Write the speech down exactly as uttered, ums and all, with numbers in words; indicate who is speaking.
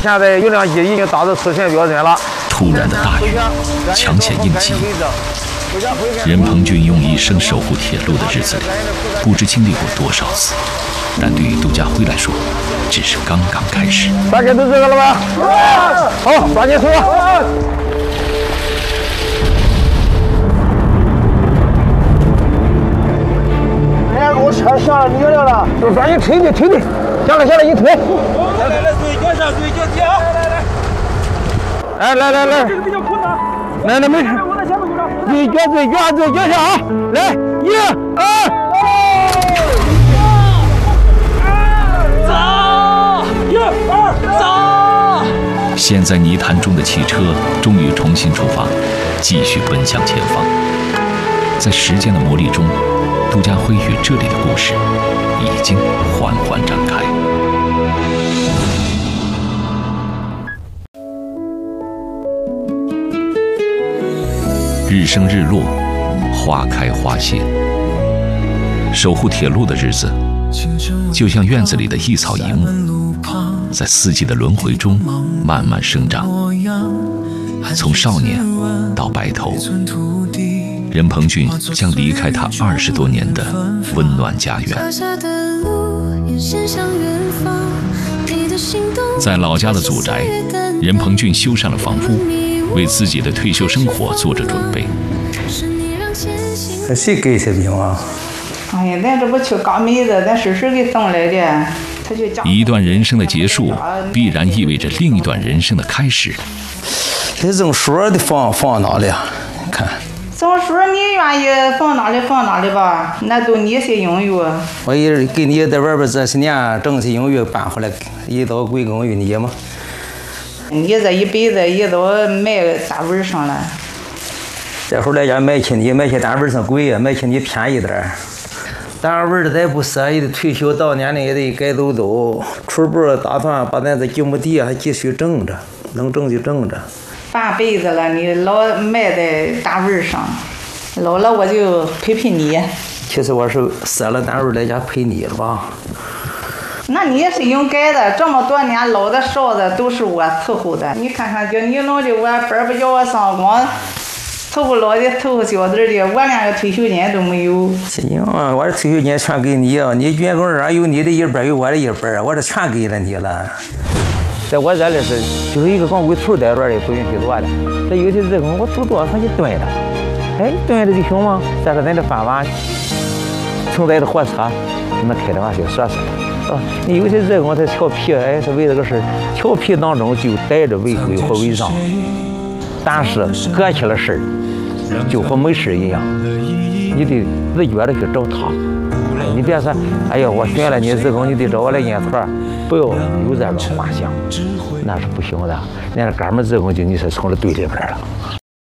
Speaker 1: 现在运量机已经达到出线标准了。
Speaker 2: 突然的大雨，抢险应急。任鹏俊用一生守护铁路的日子里，不知经历过多少次，但对于杜家辉来说，只是刚刚开始。
Speaker 1: 大概都这个了吧？好，抓紧出。哎，我车下了泥了了，就抓紧推的推的，下来下来一推。来来来，水脚下，水脚下。来来来。哎，来来来。这个比较困难。来来没事。我在前面有着。水脚水脚水脚下啊！来，一二。
Speaker 2: 走！一二走！陷在泥潭中的汽车终于重新出发，继续奔向前方。在时间的磨砺中，杜家辉与这里的故事已经缓缓展开。日升日落，花开花谢。守护铁路的日子，就像院子里的一草一木，在四季的轮回中慢慢生长。从少年到白头，任鹏俊将离开他二十多年的温暖家园。在老家的祖宅，任鹏俊修缮了房屋，为自己的退休生活做着准备。
Speaker 3: 谁给谁病啊？
Speaker 4: 哎呀，咱这不去搞妹子，咱婶婶给送来的。他就讲
Speaker 2: 一段人生的结束，必然意味着另一段人生的开始。
Speaker 3: 这扔书得放放哪里啊？你看。
Speaker 4: 种树你愿意放哪里放哪里吧，那都你些用于。
Speaker 3: 我也给你在外边这些年挣些用于搬回来，一刀归功于你嘛。
Speaker 4: 你这一辈子也都卖单位上了。
Speaker 3: 这会儿来家卖起你卖起单位上贵呀，卖起你便宜点。单位的咱不舍，也得退休到年龄也得该走走。初步打算把咱这几亩地还继续挣着，能挣就挣着。
Speaker 4: 半辈子了，你老卖在单位上，老了我就陪陪你。
Speaker 3: 其实我是舍了单位来家陪你了吧？
Speaker 4: 那你也是应该的，这么多年老的少的都是我伺候的。你看看，叫你弄的我班不叫我上，光凑合老的凑合小子的，我连个退休金都没有。
Speaker 3: 行啊，我这退休金全给你啊！你员工上有你的一半，有我的一半，我这全给了你了。在我这里是就是一个光尾头在这里不允许做的。这有些日工我做多少就蹲了，哎，蹲了就行吗？再说咱这饭碗，从咱的火车，那开的话就说说。哦，你有些日工他调皮，哎，他为这个事调皮当中就带着违规和违章，但是搁起了事儿，就和没事一样。你得自觉的去找他。你别说，哎呀，我选了你日工，你得找我来验错，不要有这个幻想，那是不行的。人家哥们日工就你是从了队里边了。